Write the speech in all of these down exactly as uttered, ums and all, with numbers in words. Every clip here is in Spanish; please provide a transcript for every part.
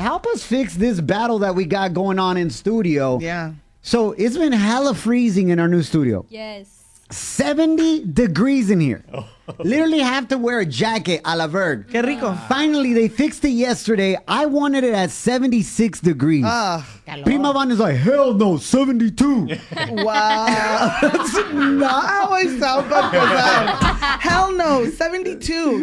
help us fix this battle that we got going on in studio. Yeah. So it's been hella freezing in our new studio. Yes. seventy degrees in here. Literally have to wear a jacket a la Verg. Qué rico. Finally, they fixed it yesterday. I wanted it at seventy-six degrees. Ah, Prima Van is like, hell no, seventy-two. wow. That's not how I sound, but hell no, seventy-two.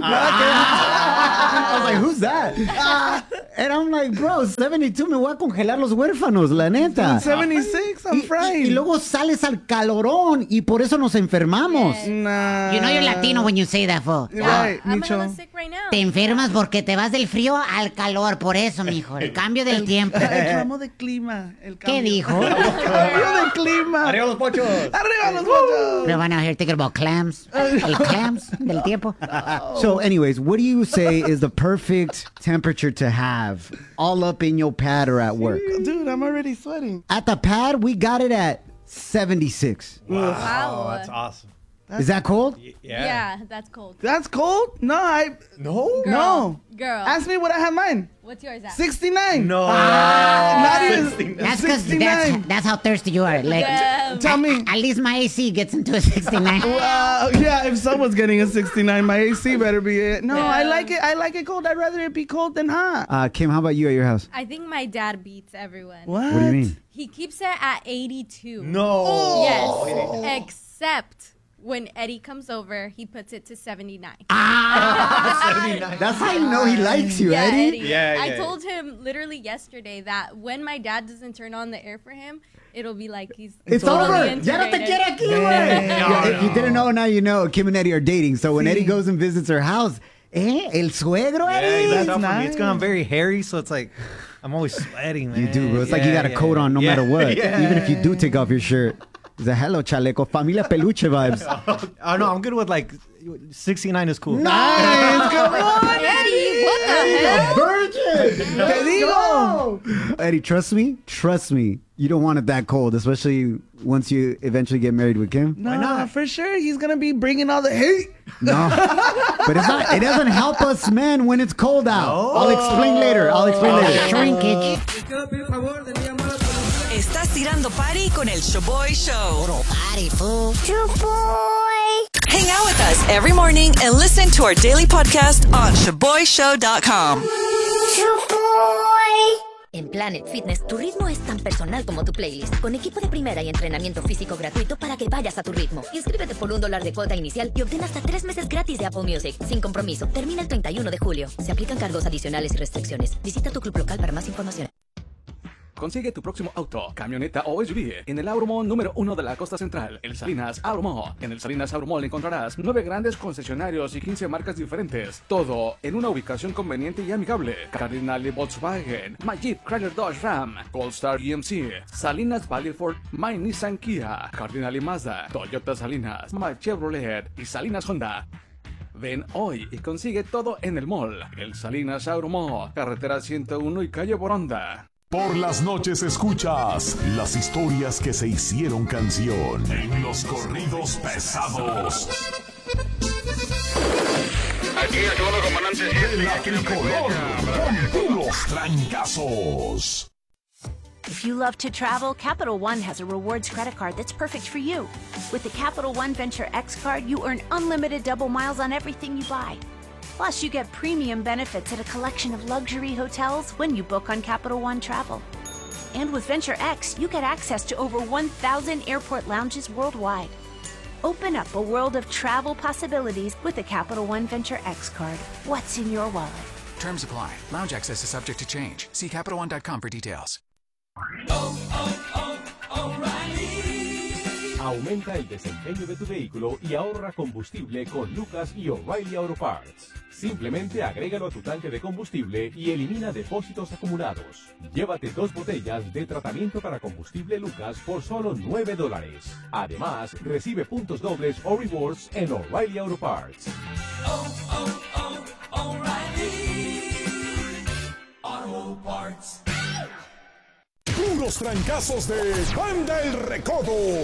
I was like, who's that? And I'm like, bro, seventy-two, me voy a congelar los huérfanos, la neta. seventy-six, I'm Y, fried. y luego sales al calorón y por eso nos enfermamos. Yes. Nah. You know you're Latino when you say that, fool. Right, I'm Micho. hella sick right now. Te enfermas porque te vas del frío al calor, por eso, mijo, el cambio del tiempo. El cambio de clima. El ¿Qué cambio. dijo? El cambio de clima. ¡Arriba los pochos! Arriba los pochos. Pero van a hear thinking about clams. El clams del tiempo. So anyways, what do you say is the perfect temperature to have all up in your pad or at work? Dude, I'm already sweating. At the pad, we got it at seventy-six. Wow. Oh, that's awesome. Is that cold? Yeah. Yeah, that's cold. That's cold? No, I... No? Girl. No. Girl. Ask me what I have mine. What's yours at? sixty-nine. No. Not even... sixty-nine. That's because sixty-nine. that's, that's how thirsty you are. Like, Damn. Tell me. at least my A C gets into a sixty-nine. Uh, yeah, if someone's getting a sixty-nine, my A C better be it. No, Yeah. I like it. I like it cold. I'd rather it be cold than hot. Uh, Kim, how about you at your house? I think my dad beats everyone. What? What do you mean? He keeps it at eighty-two. No. Yes. Except when Eddie comes over, he puts it to seventy-nine. seventy-nine. That's how you know he likes you, yeah, Eddie. Eddie. Yeah, I yeah. told him literally yesterday that when my dad doesn't turn on the air for him, it'll be like he's It's totally over. Ya no te integrated. quiere aquí, güey. No, Yeah, If you no. didn't know, now you know. Kim and Eddie are dating. So when Eddie goes and visits her house, eh, el suegro, Yeah, Eddie. that's That's for me. It's nice. gone very hairy, so it's like I'm always sweating, man. You do, bro. It's like you Yeah, got a yeah, coat on no yeah. matter what. Yeah. Even if you do take off your shirt. It's a hello, chaleco. Familia peluche vibes. Oh no, I'm good with like sixty-nine is cool. Nice. Come on, Eddie, what the hell? Virgin. Te digo. Eddie, trust me. Trust me. You don't want it that cold, especially once you eventually get married with Kim. No, not? for sure. He's going to be bringing all the heat. No. But it's not. It doesn't help us men when it's cold out. I'll explain later. I'll explain later. Shrinkage. Estás tirando party con el Showboy Show. Party, fool. Hang out with us every morning and listen to our daily podcast on showboy show dot com. En Planet Fitness, tu ritmo es tan personal como tu playlist, con equipo de primera y entrenamiento físico gratuito para que vayas a tu ritmo. Inscríbete por un dólar de cuota inicial y obtén hasta tres meses gratis de Apple Music, sin compromiso. Termina el treinta y uno de julio. Se aplican cargos adicionales y restricciones. Visita tu club local para más información. Consigue tu próximo auto, camioneta o S U V en el Auromall número uno de la costa central, el Salinas Auromall. En el Salinas Auromall encontrarás nueve grandes concesionarios y quince marcas diferentes. Todo en una ubicación conveniente y amigable. Cardinal Volkswagen, My Jeep Chrysler Dodge Ram, Polestar G M C, Salinas Valley Ford, My Nissan Kia, Cardinal Mazda, Toyota Salinas, My Chevrolet y Salinas Honda. Ven hoy y consigue todo en el mall. El Salinas Auromall, carretera ciento uno y calle Boronda. Por las noches escuchas las historias que se hicieron canción en los corridos pesados. Aquí a todo comandante. De la tricolor con puros trancazos. If you love to travel, Capital One has a rewards credit card that's perfect for you. With the Capital One Venture X card, you earn unlimited double miles on everything you buy. Plus, you get premium benefits at a collection of luxury hotels when you book on Capital One Travel. And with Venture X, you get access to over one thousand airport lounges worldwide. Open up a world of travel possibilities with the Capital One Venture X card. What's in your wallet? Terms apply. Lounge access is subject to change. See Capital One dot com for details. Oh, oh, oh, O'Reilly. Aumenta el desempeño de tu vehículo y ahorra combustible con Lucas y O'Reilly Auto Parts. Simplemente agrégalo a tu tanque de combustible y elimina depósitos acumulados. Llévate dos botellas de tratamiento para combustible Lucas por solo nueve dólares. Además, recibe puntos dobles o rewards en O'Reilly Auto Parts. Oh, oh, oh, O'Reilly Auto Parts. Puros trancazos de Banda El Recodo.